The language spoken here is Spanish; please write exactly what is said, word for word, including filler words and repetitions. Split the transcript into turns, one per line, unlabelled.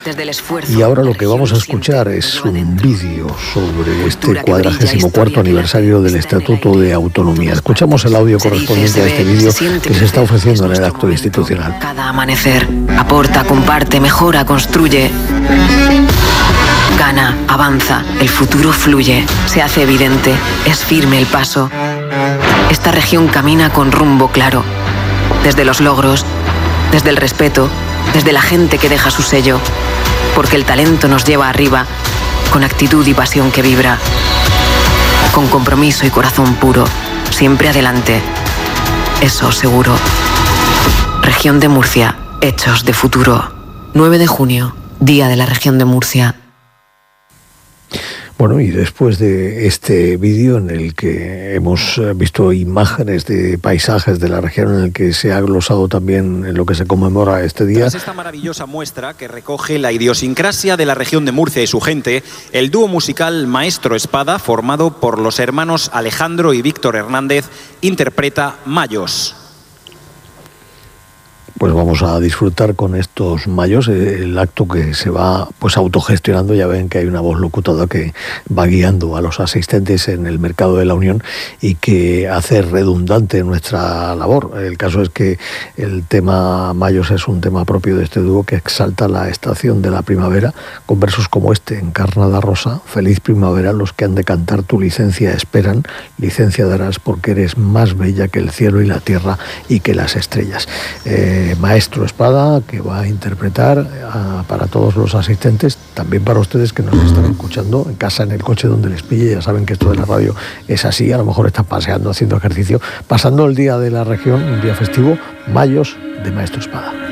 Desde el esfuerzo,
y ahora lo que vamos a escuchar es un vídeo sobre este cuadragésimo cuarto aniversario del Estatuto de Autonomía. Escuchamos el audio correspondiente a este vídeo que se está ofreciendo en el acto institucional.
Cada amanecer aporta, comparte, mejora, construye. Gana, avanza, el futuro fluye, se hace evidente, es firme el paso. Esta región camina con rumbo claro, desde los logros, desde el respeto, desde la gente que deja su sello, porque el talento nos lleva arriba, con actitud y pasión que vibra, con compromiso y corazón puro, siempre adelante, eso seguro. Región de Murcia, hechos de futuro. nueve de junio, Día de la Región de Murcia.
Bueno, y después de este vídeo en el que hemos visto imágenes de paisajes de la región, en el que se ha glosado también en lo que se conmemora este día.
Tras esta maravillosa muestra que recoge la idiosincrasia de la región de Murcia y su gente, el dúo musical Maestro Espada, formado por los hermanos Alejandro y Víctor Hernández, interpreta Mayos.
Pues vamos a disfrutar con estos mayos, el acto que se va pues autogestionando. Ya ven que hay una voz locutora que va guiando a los asistentes en el mercado de la Unión y que hace redundante nuestra labor. El caso es que el tema mayos es un tema propio de este dúo que exalta la estación de la primavera con versos como este: encarnada rosa, feliz primavera, los que han de cantar tu licencia esperan, licencia darás porque eres más bella que el cielo y la tierra y que las estrellas. Eh, Maestro Espada, que va a interpretar a, para todos los asistentes, también para ustedes que nos están escuchando en casa, en el coche, donde les pille. Ya saben que esto de la radio es así, a lo mejor están paseando, haciendo ejercicio, pasando el día de la región, un día festivo. Mayos de Maestro Espada.